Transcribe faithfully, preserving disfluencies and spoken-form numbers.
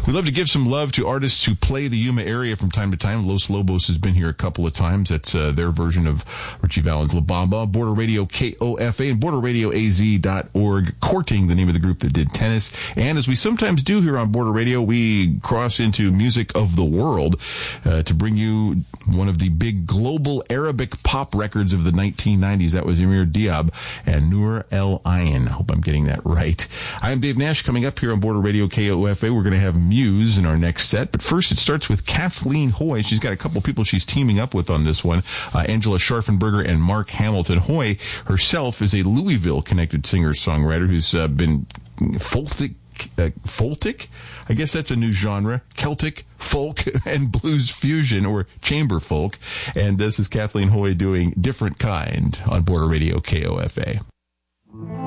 We love to give some love to artists who play the Yuma area from time to time. Los Lobos has been here a couple of times. That's uh, their version of Richie Valens' La Bamba. Border Radio K O F A and border radio a z dot org. Courting, the name of the group that did Tennis. And as we sometimes do here on Border Radio, we cross into music of the world uh, to bring you one of the big global Arabic pop records of the nineteen nineties. That was Amir Diab and Noor El Ayn. I hope I'm getting that right. I'm Dave Nash. Coming up here on Border Radio K O F A, we're going to have Muse in our next set. But first, it starts with Kathleen Hoy. She's got a couple people she's teaming up with on this one. Uh, Angela Scharfenberger and Mark Hamilton. Hoy herself is a Louisville-connected singer-songwriter who's uh, been foltic, uh, foltic? I guess that's a new genre. Celtic, folk, and blues fusion, or chamber folk. And this is Kathleen Hoy doing Different Kind on Border Radio K O F A.